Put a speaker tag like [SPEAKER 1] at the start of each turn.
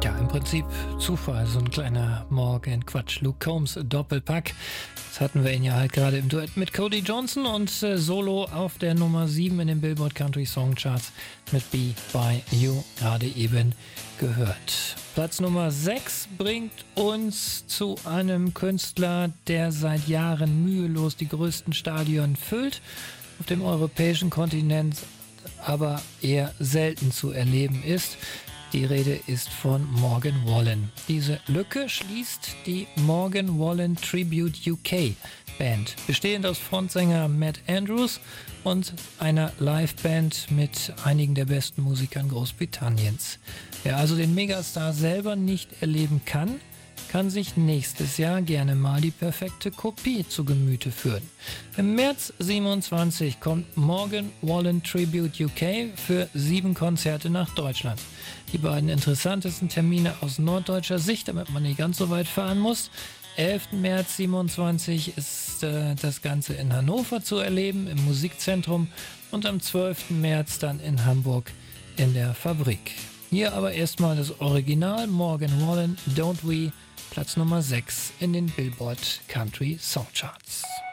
[SPEAKER 1] Ja, im Prinzip Zufall, so ein kleiner Luke Combs Doppelpack. Das hatten wir ihn ja halt gerade im Duett mit Cody Johnson und solo auf der Nummer 7 in den Billboard Country Song Charts mit Be By You gerade eben gehört. Platz Nummer 6 bringt uns zu einem Künstler, der seit Jahren mühelos die größten Stadien füllt, auf dem europäischen Kontinent aber eher selten zu erleben ist. Die Rede ist von Morgan Wallen. Diese Lücke schließt die Morgan Wallen Tribute UK Band, bestehend aus Frontsänger Matt Andrews und einer Liveband mit einigen der besten Musikern Großbritanniens. Wer also den Megastar selber nicht erleben kann sich nächstes Jahr gerne mal die perfekte Kopie zu Gemüte führen. Im März 27 kommt Morgan Wallen Tribute UK für 7 Konzerte nach Deutschland. Die beiden interessantesten Termine aus norddeutscher Sicht, damit man nicht ganz so weit fahren muss. 11. März 27 ist das Ganze in Hannover zu erleben, im Musikzentrum, und am 12. März dann in Hamburg in der Fabrik. Hier aber erstmal das Original Morgan Wallen, Don't We, Platz Nummer 6 in den Billboard Country Song Charts.